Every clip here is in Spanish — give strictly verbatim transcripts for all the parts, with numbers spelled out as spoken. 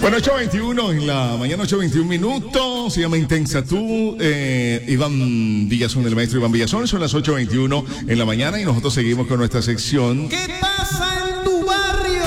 Bueno, ocho veintiuno en la mañana, ocho veintiuno minutos, se llama Intensa Tú, eh, Iván Villazón, el maestro Iván Villazón, son las ocho veintiuno en la mañana y nosotros seguimos con nuestra sección. ¿Qué pasa en tu barrio?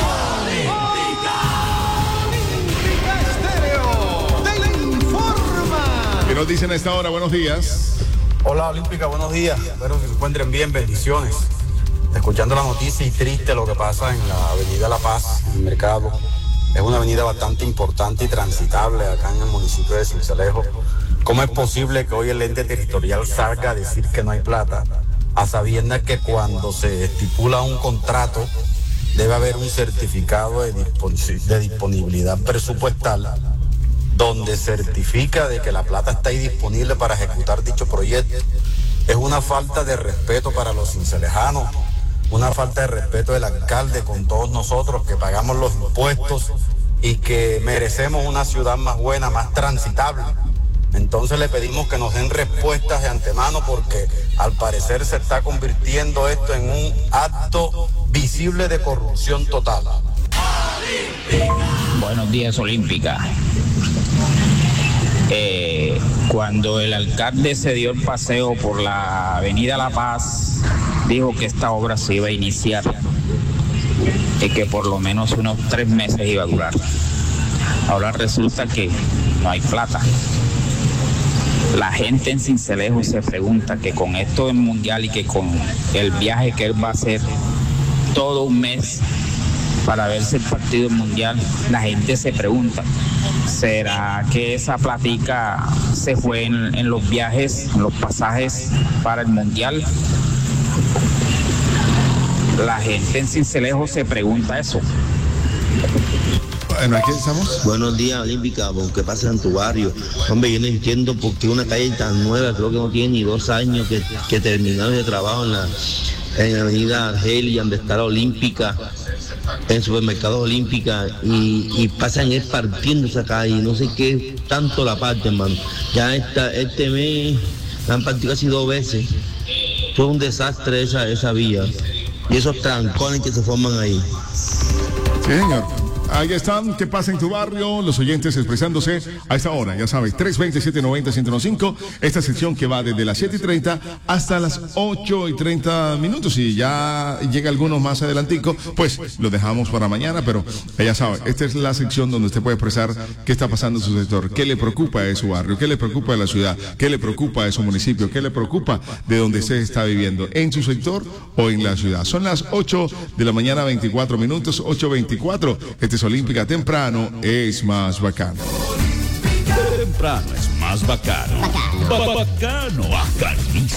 Olímpica Estéreo te informa. ¿Qué nos dicen a esta hora? Buenos días. Hola Olímpica, buenos días, espero que se encuentren bien, bendiciones. Escuchando la noticia y triste lo que pasa en la avenida La Paz, en el mercado. Es una avenida bastante importante y transitable acá en el municipio de Sincelejo. ¿Cómo es posible que hoy el ente territorial salga a decir que no hay plata, a sabiendas que cuando se estipula un contrato debe haber un certificado de, dispon- de disponibilidad presupuestal donde certifica de que la plata está ahí disponible para ejecutar dicho proyecto? Es una falta de respeto para los cincelejanos, una falta de respeto del alcalde con todos nosotros que pagamos los impuestos y que merecemos una ciudad más buena, más transitable. Entonces le pedimos que nos den respuestas de antemano porque al parecer se está convirtiendo esto en un acto visible de corrupción total. Buenos días, Olímpica. Eh, cuando el alcalde se dio el paseo por la avenida La Paz, dijo que esta obra se iba a iniciar y que por lo menos unos tres meses iba a durar. Ahora resulta que no hay plata. La gente en Sincelejo se pregunta que con esto del mundial y que con el viaje que él va a hacer todo un mes para verse el partido mundial, la gente se pregunta, ¿será que esa platica se fue en, en los viajes, en los pasajes para el mundial? La gente en Sincelejo se pregunta eso. Bueno, aquí estamos. Buenos días, Olímpica, ¿qué pasa en tu barrio? Hombre, yo no entiendo por qué una calle tan nueva, creo que no tiene ni dos años que, que terminaron de trabajo en la, en la avenida Argelia, donde está la Olímpica, en el supermercado Olímpica, y, y pasan es partiendo esa calle, no sé qué tanto la parte, hermano. Ya esta, este mes la han partido casi dos veces. Fue un desastre esa, esa vía y esos trancones que se forman ahí. Sí, señor. Ahí están, ¿qué pasa en tu barrio? Los oyentes expresándose a esta hora, ya sabes, tres veinte, siete noventa, ciento cinco, esta sección que va desde las siete y treinta hasta las ocho y treinta minutos, y ya llega algunos más adelantico, pues lo dejamos para mañana, pero ya sabe, esta es la sección donde usted puede expresar qué está pasando en su sector, qué le preocupa de su barrio, qué le preocupa de la ciudad, qué le preocupa de su municipio, qué le preocupa de donde usted está viviendo, en su sector o en la ciudad. Son las ocho de la mañana, veinticuatro minutos, ocho veinticuatro, este Olímpica, temprano es más bacano. Temprano es más bacano. Bacano. Bacano, bacanísimo.